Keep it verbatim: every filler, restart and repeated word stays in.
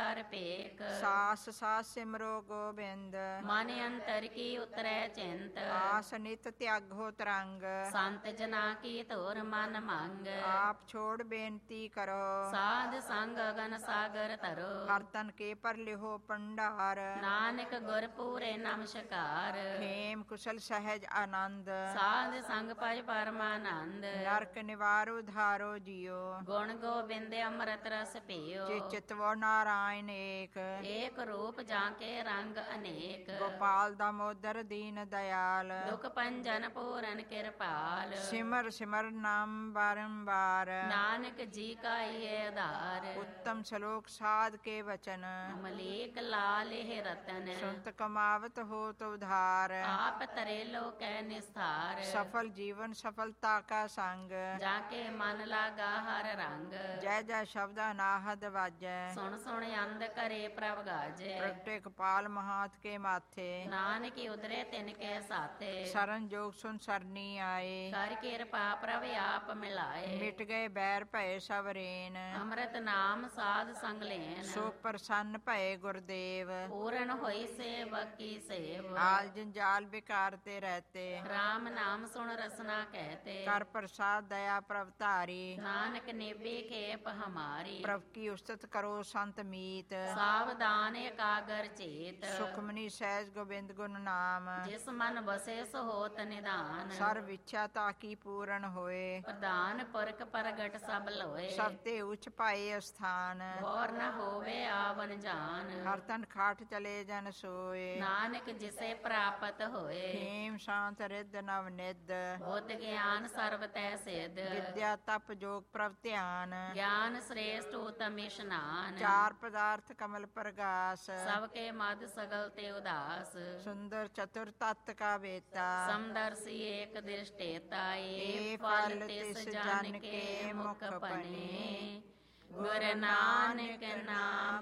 ਕਰ ਭੇਕ। ਸਾਸ ਸਾਸ ਸਿਮਰੋ ਗੋਬਿੰਦ, ਮਨ ਅੰਤਰ ਕੀ ਉਤਰੈ ਚਿੰਤ। ਆਸ ਨਿਤ ਤਿਆਗੋ ਤਰੰਗ, ਸੰਤ ਜਨਾ ਕੀ ਧੁਰ ਮਨ ਮੰਗ। ਆਪ ਛੋੜ ਬੇਨਤੀ ਕਰੋ, ਸਾਧ ਸੰਗ ਅਗਨ ਸਾਗਰ ਤਰੋ। ਹਰ ਤਨ ਕੇ ਪਰ ਲਿਹੋ ਭੰਡਾਰ, ਨਾਨਕ ਗੁਰ ਪੂਰੇ ਨਮਸਕਾਰ। ਖੇਮ ਕੁਸ਼ਲ ਸਹਿਜ ਆਨੰਦ, ਸਾਧ ਸੰਗ ਭਜ ਪਰਮਾਨੰਦ। ਨਰਕ ਨਿਵਾਰੋ ਧਾਰੋ ਜਿਉ, ਗੁਣ ਗੋਬਿੰਦ ਅੰਮ੍ਰਿਤ ਰਸ ਪੀਓ। ਚਿਤਵੋ ਨਾਰਾਇਣ ਏਕ, ਏਕ ਰੂਪ ਜਾਂ ਕੇ ਰੰਗ ਅਨੇਕ। ਗੋਪਾਲ ਦਾਮੋਦਰ ਦੀਨ ਦਇਆਲ, ਦੁਖ ਭੰਜਨ ਪੂਰਨ ਕਿਰਪਾਲ। ਸਿਮਰ ਸਿਮਰ ਨਾਮ ਬਾਰੰਬਾਰ, ਨਾਨਕ ਜੀ ਕਾ ਇਹ ਆਧਾਰ। ਉੱਤਮ ਸ਼ਲੋਕ ਸਾਧ ਕੇ ਵਚਨ, ਮਲੇਕ ਲਾਲ ਇਹ ਰਤਨ। ਸੁਨਤ ਕਮਾਵਤ ਹੋਤ ਉਧਾਰ, ਆਪ ਤਰੇ ਲੋਕੈ ਨਿਸਥਾਰ। ਸਫਲ ਜੀਵਨ ਸਫਲਤਾ ਕਾ ਸੰਗ, ਜਾ ਕੇ ਮਨ ਲਾਗਾ ਹਰ ਰੰਗ। ਜੈ ਜੈ ਸ਼ਬਦ ਅਨਾਹਦ ਵਾਜੈ, ਸੁਣ ਸੁਣ ਅੰਧ ਕਰੇ ਪ੍ਰਭ ਗਾਜੈ। ਪ੍ਰਗਟੇ ਕਪਾਲ ਮਹਾਤ ਕੇ ਮਾਥੇ, ਨਾਨਕ ਉਦਰੇ ਤਿਨ ਕੇ ਸਾਥੇ। ਸਰਨ ਜੋਗ ਸੁਨ ਸਰਨੀ ਆਏ, ਕਰ ਕਿਰਪਾ ਪ੍ਰਭ ਆਪ ਮਿਲਾਏ। ਮਿਟ ਗਏ ਬੈਰ ਭਏ ਸਵਰੇਨ, ਅੰਮ੍ਰਿਤ ਨਾਮ ਸਾਧ ਸੰਗ ਲੈਨ। ਸੋ ਪ੍ਰਸੰਨ ਭਏ ਗੁਰਦੇਵ, ਪੂਰਨ ਹੋਈ ਸੇਵਕ ਕੀ ਸੇਵ। ਆਲ ਜੰਜਾਲ ਬਿਕਾਰ ਤੇ ਰਹਤੇ, ਰਾਮ ਨਾਮ ਸੁਣ ਰਸਨਾ ਕਹਤੇ। ਕਰ ਪ੍ਰਸਾਦ ਦਇਆ ਪ੍ਰਭ ਧਾਰੀ, ਨਾਨਕ ਨੇਬੇ ਖੇਪ ਹਮਾਰੀ। ਪ੍ਰਭ ਕੀ ਉਸਤਤ ਕਰੋ ਸੰਤ ਮੀਤ, ਸਾਵਧਾਨ ਏਕਾਗਰ ਚੇਤ। ਸੁਖਮਨੀ ਸਹਿਜ ਗੋਬਿੰਦ ਗੁਣ ਨਾਮ, ਜਿਸ ਮਨ ਬਸੇ ਸੋ ਹੋਤ ਨਿਧਾਨ। ਸਰਵ ਇੱਛਾ ਤਾਕੀ ਪੂਰਨ ਹੋਏ, ਪ੍ਰਧਾਨ ਪੁਰਖ ਪ੍ਰਗਟ ਸਭ ਲੋਏ। ਸਭ ਤੇ ਉੱਚ ਪਾਏ ਅਸਥਾਨ, ਹੋਰ ਨ ਹੋਵੇ ਆਵਨ ਜਾਨ। ਹਰ ਤਨ ਖਾਟ ਚਲੇ ਜਨ ਸੋਏ, ਨਾਨਕ ਜਿਸੇ ਪ੍ਰਾਪਤ ਹੋਏ। ਖੇਮ ਸ਼ਾਂਤ ਰਿੱਧ ਨਵ ਨਿਧ, ਬੁੱਧ ਗਿਆਨ ਸਰਬ ਤੈ ਸਿਧ। ਵਿਦਿਆ ਤਪ ਜੋਗ ਪ੍ਰਭ ਧਿਆਨ, ਗਿਆਨ ਸ੍ਰੇਸ਼ਟ ਉਤਮ ਇਸ਼ਨਾਨ। ਚਾਰ ਪਦਾਰਥ ਕਮਲ ਪ੍ਰਗਾਸ, ਸਭ ਕੇ ਮਦ ਸਗਲ ਤੇ ਉਦਾਸ। ਸੁੰਦਰ ਚਤੁਰ ਤਤ ਕਾ ਵੇਤਾ, ਸਮਦਰਸੀ ਏਕ ਦ੍ਰਿਸ਼ਟੇਤਾ। ਏ ਏ ਫਲ ਫਲ ਤਿਸ ਤਿਸ ਜਨ ਜਨ ਕੇ ਕੇ ਮੁਖ ਮੁਖ ਪਨੇ। ਪਨੇ। ਗੁਰ ਨਾਨਕ ਨਾਮ